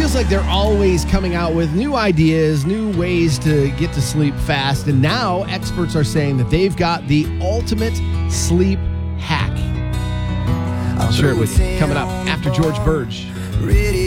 feels like they're always coming out with new ideas, new ways to get to sleep fast. And now experts are saying that they've got the ultimate sleep hack. I'll share it with you coming up after George Burge.